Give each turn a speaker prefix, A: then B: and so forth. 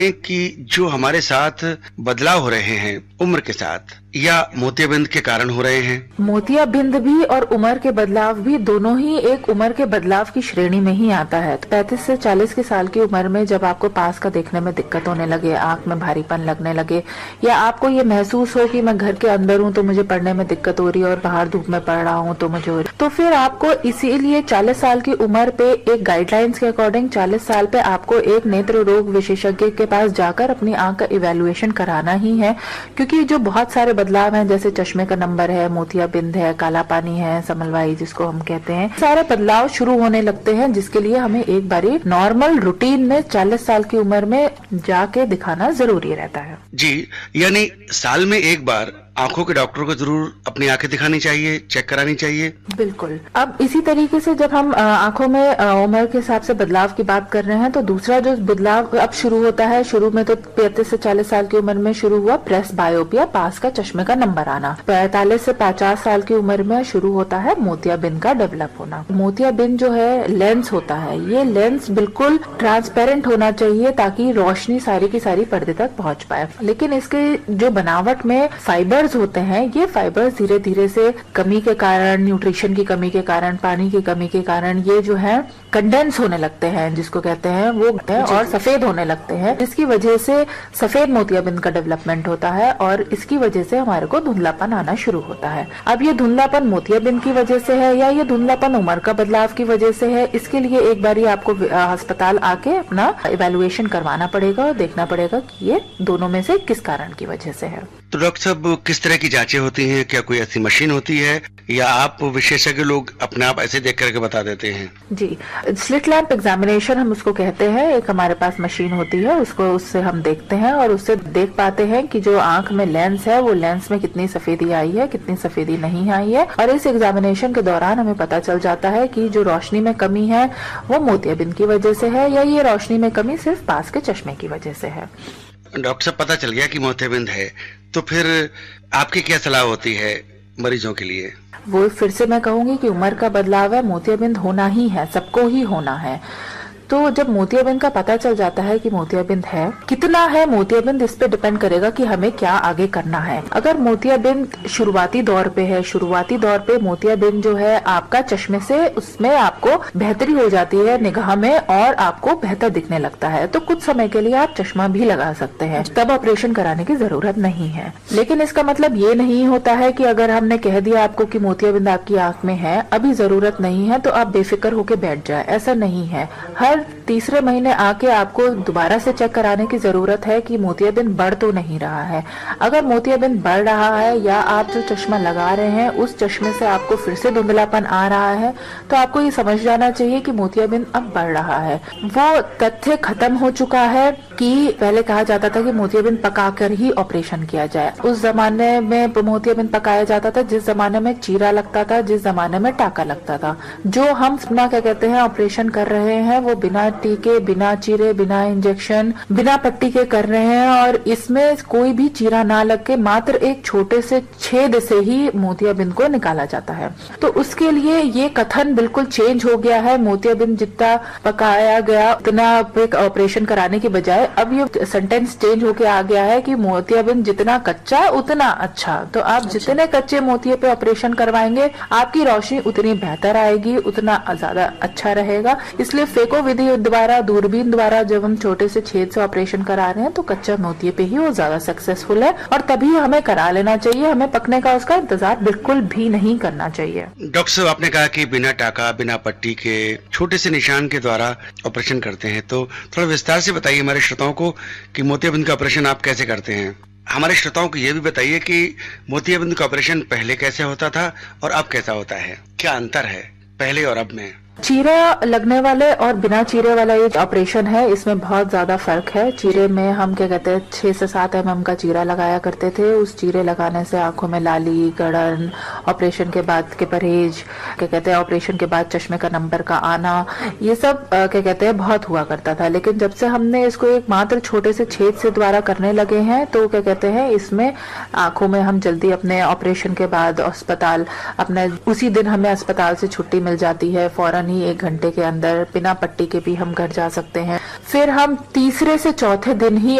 A: कि जो हमारे साथ बदलाव हो रहे हैं उम्र के साथ, या मोतियाबिंद के कारण हो रहे हैं?
B: मोतियाबिंद भी और उम्र के बदलाव भी दोनों ही एक उम्र के बदलाव की श्रेणी में ही आता है। 35 से 40 के साल की उम्र में जब आपको पास का देखने में दिक्कत होने लगे, आंख में भारीपन लगने लगे, या आपको ये महसूस हो कि मैं घर के अंदर हूँ तो मुझे पढ़ने में दिक्कत हो रही है और बाहर धूप में पढ़ रहा हूँ तो मुझे हो रही, तो फिर आपको इसीलिए 40 साल की उम्र पे एक गाइडलाइंस के अकॉर्डिंग 40 साल पे आपको एक नेत्र रोग विशेषज्ञ के पास जाकर अपनी आंख का इवेल्युएशन कराना ही है। क्योंकि जो बहुत सारे बदलाव हैं, जैसे चश्मे का नंबर है, मोतियाबिंद है, काला पानी है, समलवाई जिसको हम कहते हैं, सारे बदलाव शुरू होने लगते हैं, जिसके लिए हमें एक बारी नॉर्मल रूटीन में 40 साल की उम्र में जाके दिखाना जरूरी रहता है।
A: जी, यानी साल में एक बार आंखों के डॉक्टर को जरूर अपनी आंखें दिखानी चाहिए, चेक करानी चाहिए।
B: बिल्कुल। अब इसी तरीके से जब हम आंखों में उम्र के हिसाब से बदलाव की बात कर रहे हैं, तो दूसरा जो बदलाव अब शुरू होता है, शुरू में तो 35 से 40 साल की उम्र में शुरू हुआ प्रेस बायोपिया, पास का चश्मे का नंबर आना। 45 से 50 साल की उम्र में शुरू होता है मोतियाबिंद का डेवलप होना। मोतियाबिंद जो है लेंस होता है, ये लेंस बिल्कुल ट्रांसपेरेंट होना चाहिए ताकि रोशनी सारी की सारी पर्दे तक पहुंच पाए। लेकिन इसके जो बनावट में फाइबर्स होते हैं, ये फाइबर्स धीरे धीरे से कमी के कारण, न्यूट्रिशन की कमी के कारण, पानी की कमी के कारण ये जो है कंडेंस होने लगते हैं, जिसको कहते हैं वो है, और सफेद होने लगते हैं, जिसकी वजह से सफेद मोतियाबिंद का डेवलपमेंट होता है और इसकी वजह से हमारे को धुंधलापन आना शुरू होता है। अब ये धुंधलापन मोतियाबिंद की वजह से है या ये धुंधलापन उम्र का बदलाव की वजह से है, इसके लिए एक बारी आपको अस्पताल आके अपना इवेल्युएशन करवाना पड़ेगा और देखना पड़ेगा कि ये दोनों में से किस कारण की वजह से है।
A: तो डॉक्टर साहब, किस तरह की जांचें होती हैं? क्या कोई ऐसी मशीन होती है या आप विशेषज्ञ लोग अपने आप ऐसे देख करके बता देते हैं?
B: जी, स्लिट लैंप एग्जामिनेशन हम उसको कहते हैं। एक हमारे पास मशीन होती है, उससे हम देखते हैं और उससे देख पाते हैं कि जो आंख में लेंस है वो लेंस में कितनी सफेदी आई है, कितनी सफेदी नहीं आई है। और इस एग्जामिनेशन के दौरान हमें पता चल जाता है कि जो रोशनी में कमी है वो मोतियाबिंद की वजह से है या ये रोशनी में कमी सिर्फ पास के चश्मे की वजह से है।
A: डॉक्टर साहब, पता चल गया कि मोतियाबिंद है, तो फिर आपकी क्या सलाह होती है मरीजों के लिए?
B: वो फिर से मैं कहूंगी कि उम्र का बदलाव है, मोतियाबिंद होना ही है, सबको ही होना है। तो जब मोतियाबिंद का पता चल जाता है कि मोतियाबिंद है, कितना है मोतियाबिंद इस पे डिपेंड करेगा कि हमें क्या आगे करना है। अगर मोतियाबिंद शुरुआती दौर पे है, शुरुआती दौर पे मोतियाबिंद जो है आपका चश्मे से उसमें आपको बेहतरी हो जाती है निगाह में और आपको बेहतर दिखने लगता है, तो कुछ समय के लिए आप चश्मा भी लगा सकते हैं, तब ऑपरेशन कराने की जरूरत नहीं है। लेकिन इसका मतलब ये नहीं होता है कि अगर हमने कह दिया आपको कि मोतियाबिंद आपकी आंख में है, अभी जरूरत नहीं है तो आप बेफिक्र होकर बैठ जाए, ऐसा नहीं है। हर तीसरे महीने आके आपको दोबारा से चेक कराने की जरूरत है कि मोतियाबिंद बढ़ तो नहीं रहा है। अगर मोतियाबिंद बढ़ रहा है या आप जो चश्मा लगा रहे हैं उस चश्मे से आपको फिर से धुंधलापन आ रहा है, तो आपको ये समझ जाना चाहिए कि मोतियाबिंद अब बढ़ रहा है। वो तथ्य खत्म हो चुका है कि पहले कहा जाता था कि मोतियाबिंद पकाकर ही ऑपरेशन किया जाए। उस जमाने में मोतियाबिंद पकाया जाता था जिस जमाने में चीरा लगता था, जिस जमाने में टाका लगता था। जो हम अपना क्या कहते हैं ऑपरेशन कर रहे हैं वो बिना टीके, बिना चीरे, बिना इंजेक्शन, बिना पट्टी के कर रहे हैं और इसमें कोई भी चीरा ना लग के मात्र एक छोटे से छेद से ही मोतियाबिंद को निकाला जाता है। तो उसके लिए ये कथन बिल्कुल चेंज हो गया है। मोतियाबिंद जितना पकाया गया उतना ऑपरेशन कराने की बजाय अब ये सेंटेंस चेंज होके आ गया है कि मोतियाबिंद जितना कच्चा उतना अच्छा। तो आप जितने कच्चे मोतिये पे ऑपरेशन करवाएंगे आपकी रोशनी उतनी बेहतर आएगी, उतना ज्यादा अच्छा रहेगा। इसलिए फेको विधि द्वारा, दूरबीन द्वारा जब हम छोटे से छेद से ऑपरेशन करा रहे हैं तो कच्चा मोतिये पे ही वो ज्यादा सक्सेसफुल है और तभी हमें करा लेना चाहिए। हमें पकने का उसका इंतजार बिल्कुल भी नहीं करना चाहिए।
A: डॉक्टर साहब, आपने कहा कि बिना टाका, बिना पट्टी के छोटे से निशान के द्वारा ऑपरेशन करते हैं, तो थोड़ा विस्तार से बताइए हमारे श्रोताओं को कि मोतियाबिंद का ऑपरेशन आप कैसे करते हैं। हमारे श्रोताओं को ये भी बताइए कि मोतियाबिंद का ऑपरेशन पहले कैसे होता था और अब कैसा होता है, क्या अंतर है पहले और अब में?
B: चीरा लगने वाले और बिना चीरे वाला ये ऑपरेशन है, इसमें बहुत ज्यादा फर्क है। चीरे में हम क्या कहते हैं 6 से 7 mm का चीरा लगाया करते थे। उस चीरे लगाने से आंखों में लाली, गड़न, ऑपरेशन के बाद के परहेज, क्या कहते हैं ऑपरेशन के बाद चश्मे का नंबर का आना, ये सब क्या कहते हैं बहुत हुआ करता था। लेकिन जब से हमने इसको एक मात्र छोटे से छेद से द्वारा करने लगे हैं तो क्या कहते हैं इसमें आंखों में हम जल्दी अपने ऑपरेशन के बाद अस्पताल, अपने उसी दिन हमें अस्पताल से छुट्टी मिल जाती है, फौरन फौरन ही 1 घंटे के अंदर बिना पट्टी के भी हम घर जा सकते हैं। फिर हम तीसरे से चौथे दिन ही